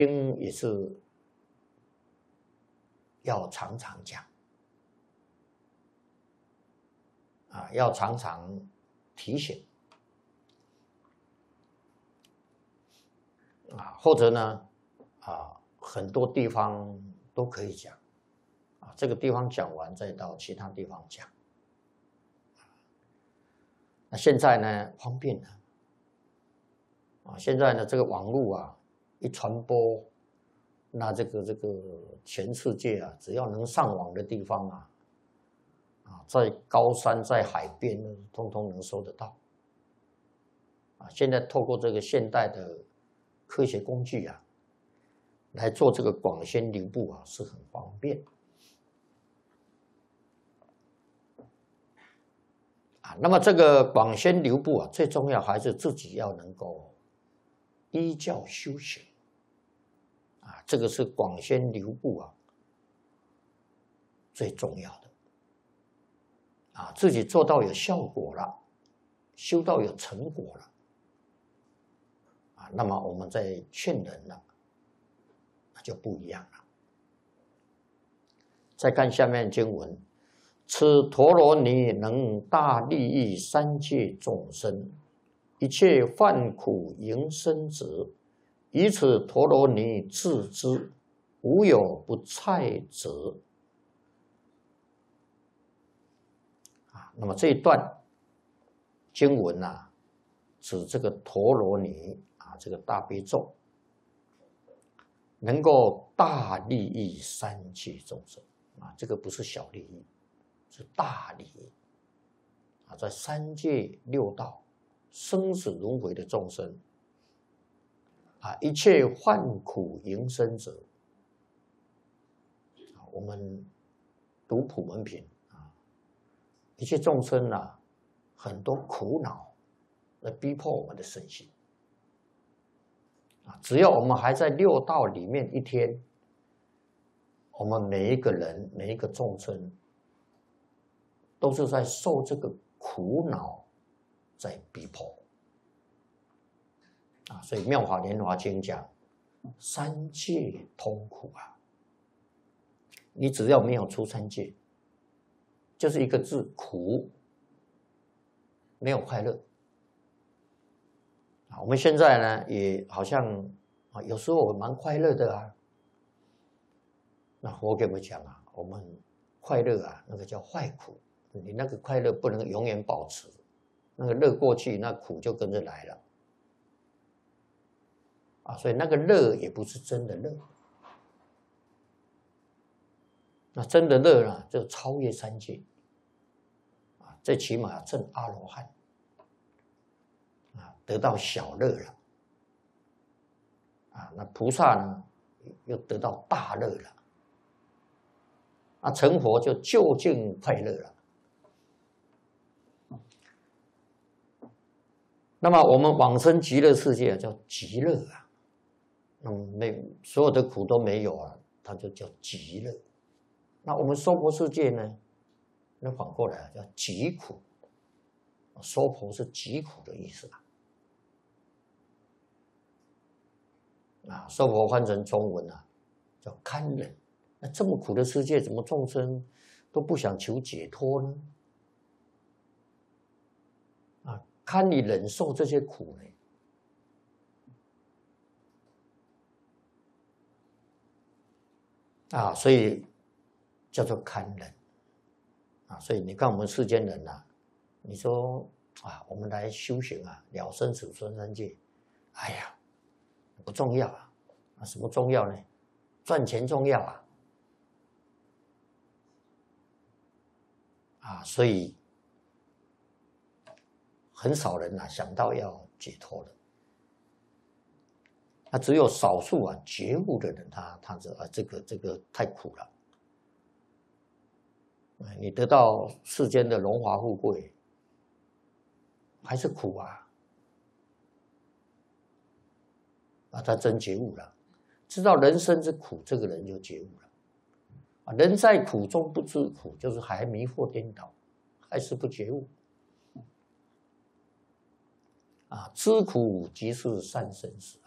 经也是要常常讲啊，要常常提醒啊，或者呢很多地方都可以讲啊，这个地方讲完再到其他地方讲。那现在呢方便了啊，现在呢这个网络啊一传播，那这个全世界啊，只要能上网的地方啊，在高山在海边，通通能收得到啊。现在透过这个现代的科学工具啊，来做这个广宣流布啊，是很方便啊。那么这个广宣流布啊，最重要还是自己要能够依教修行啊，这个是广宣流布啊最重要的啊，自己做到有效果了，修到有成果了啊，那么我们再劝人了，那就不一样了。再看下面经文，此陀罗尼能大利益三界众生，一切患苦迎生者，以此陀罗尼自知，无有不蔡者。那么这一段经文啊，指这个陀罗尼啊，这个大悲咒能够大利益三界众生啊，这个不是小利益，是大利益啊，在三界六道生死轮回的众生啊，一切患苦迎生者，我们读普门品啊，一切众生啊，很多苦恼来逼迫我们的身心啊，只要我们还在六道里面一天，我们每一个人每一个众生都是在受这个苦恼在逼迫啊，所以《妙法莲华经》讲三界通苦啊，你只要没有出三界，就是一个字苦，没有快乐啊。我们现在呢也好像啊，有时候我蛮快乐的啊。那佛给我们讲啊，我们快乐啊，那个叫坏苦，你那个快乐不能永远保持，那个乐过去，那苦就跟着来了啊。所以那个乐也不是真的乐，那真的乐呢，就超越三界啊，最起码证阿罗汉啊，得到小乐了啊。那菩萨呢，又得到大乐了。成佛就究竟快乐了。那么我们往生极乐世界叫极乐啊，所有的苦都没有啊，它就叫极乐。那我们娑婆世界呢，那反过来叫极苦，娑婆是极苦的意思啊。娑婆翻成中文啊，叫堪忍。那这么苦的世界，怎么众生都不想求解脱呢？啊，堪你忍受这些苦呢？啊，所以叫做堪忍啊。所以你看我们世间人啊，你说啊，我们来修行啊，了生死存三界，哎呀，不重要啊。什么重要呢？赚钱重要啊。所以很少人想到要解脱的，那只有少数觉悟的人，他这个太苦了，你得到世间的荣华富贵，还是苦啊，他真觉悟了，知道人生之苦，这个人就觉悟了。人在苦中不知苦，就是还迷惑颠倒，还是不觉悟知苦即是善生死